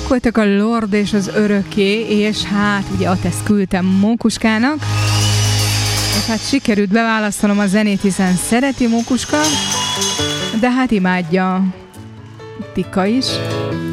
Ők voltak a Lord és az Örökké, és hát ugye ezt küldtem Mókuskának, és hát sikerült beválasztanom a zenét, hiszen szereti Mókuska, de hát imádja Tika is.